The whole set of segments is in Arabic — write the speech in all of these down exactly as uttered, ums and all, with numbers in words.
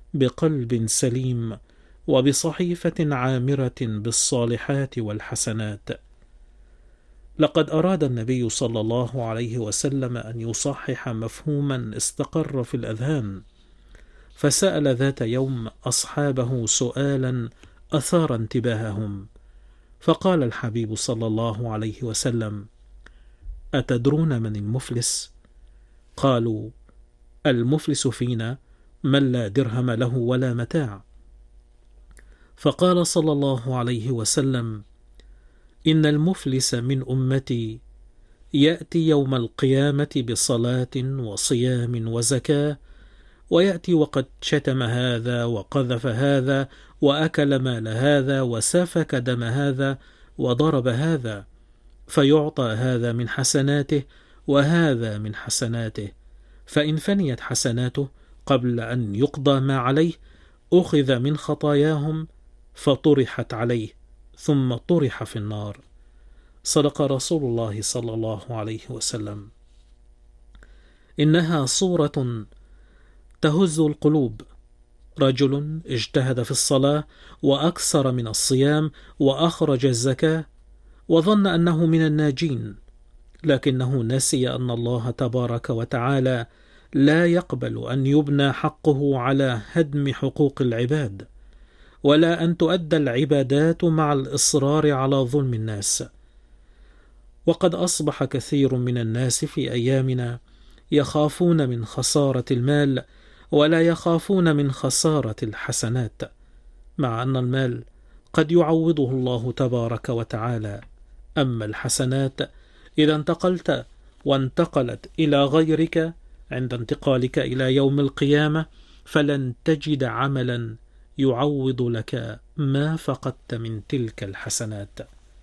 بقلب سليم وبصحيفة عامرة بالصالحات والحسنات. لقد أراد النبي صلى الله عليه وسلم أن يصحح مفهوما استقر في الأذهان، فسأل ذات يوم أصحابه سؤالا أثار انتباههم، فقال الحبيب صلى الله عليه وسلم: أتدرون من المفلس؟ قالوا: المفلس فينا من لا درهم له ولا متاع. فقال صلى الله عليه وسلم: إن المفلس من أمتي يأتي يوم القيامة بصلاة وصيام وزكاة، ويأتي وقد شتم هذا وقذف هذا وأكل مال هذا وسفك دم هذا وضرب هذا، فيعطى هذا من حسناته وهذا من حسناته، فإن فنيت حسناته قبل أن يقضى ما عليه أخذ من خطاياهم فطرحت عليه ثم طرح في النار. صدق رسول الله صلى الله عليه وسلم. إنها صورة تهز القلوب. رجل اجتهد في الصلاة وأكثر من الصيام وأخرج الزكاة وظن أنه من الناجين، لكنه نسي أن الله تبارك وتعالى لا يقبل أن يبنى حقه على هدم حقوق العباد، ولا أن تؤدى العبادات مع الإصرار على ظلم الناس. وقد أصبح كثير من الناس في أيامنا يخافون من خسارة المال ولا يخافون من خسارة الحسنات، مع أن المال قد يعوضه الله تبارك وتعالى، أما الحسنات إذا انتقلت وانتقلت إلى غيرك عند انتقالك إلى يوم القيامة فلن تجد عملا يعوض لك ما فقدت من تلك الحسنات.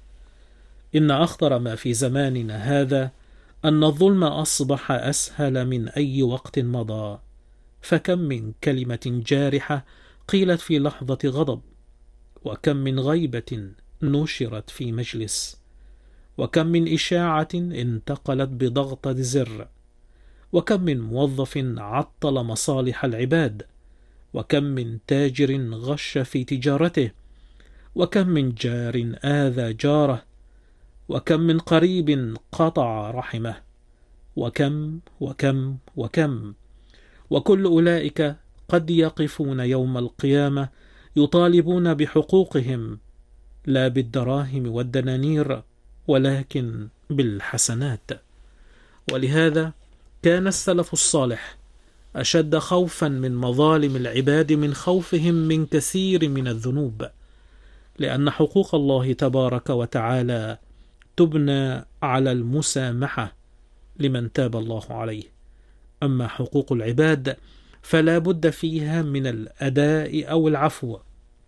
إن أخطر ما في زماننا هذا أن الظلم أصبح أسهل من أي وقت مضى، فكم من كلمة جارحة قيلت في لحظة غضب، وكم من غيبة نشرت في مجلس، وكم من إشاعة انتقلت بضغطة زر، وكم من موظف عطل مصالح العباد، وكم من تاجر غش في تجارته، وكم من جار آذى جاره، وكم من قريب قطع رحمه، وكم وكم وكم. وكل أولئك قد يقفون يوم القيامة يطالبون بحقوقهم، لا بالدراهم والدنانير ولكن بالحسنات. ولهذا كان السلف الصالح أشد خوفا من مظالم العباد من خوفهم من كثير من الذنوب، لأن حقوق الله تبارك وتعالى تبنى على المسامحة لمن تاب الله عليه، أما حقوق العباد فلا بد فيها من الأداء أو العفو.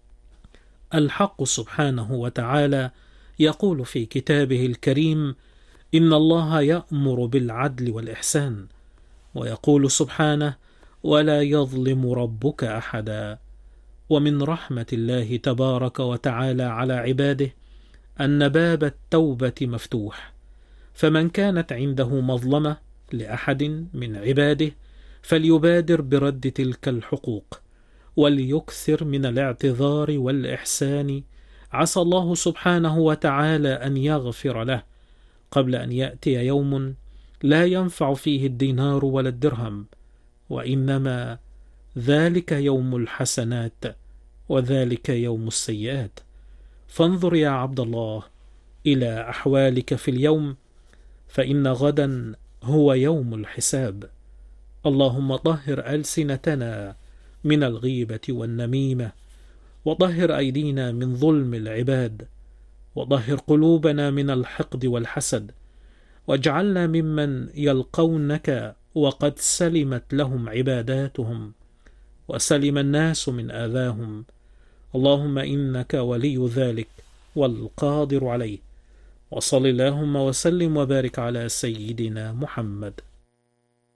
الحق سبحانه وتعالى يقول في كتابه الكريم: إن الله يأمر بالعدل والإحسان، ويقول سبحانه: ولا يظلم ربك أحدا. ومن رحمة الله تبارك وتعالى على عباده أن باب التوبة مفتوح، فمن كانت عنده مظلمة لأحد من عباده فليبادر برد تلك الحقوق، وليكثر من الاعتذار والإحسان، عسى الله سبحانه وتعالى أن يغفر له قبل أن يأتي يوم لا ينفع فيه الدينار ولا الدرهم، وإنما ذلك يوم الحسنات وذلك يوم السيئات. فانظر يا عبد الله إلى أحوالك في اليوم، فإن غدا هو يوم الحساب. اللهم طهر ألسنتنا من الغيبة والنميمة، وطهر أيدينا من ظلم العباد، وطهر قلوبنا من الحقد والحسد، واجعلنا ممن يلقونك وقد سلمت لهم عباداتهم وسلم الناس من آذاهم. اللهم إنك ولي ذلك والقادر عليه. وصل اللهم وسلم وبارك على سيدنا محمد.